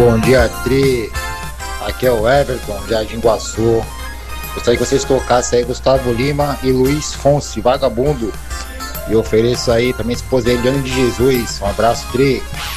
Bom dia, Tri. Aqui é o Everton, Jardim Iguaçu. Gostaria que vocês tocassem aí Gustavo Lima e Luiz Fonsi, Vagabundo. E ofereço aí pra minha esposa Eliane de Jesus. Um abraço, Tri.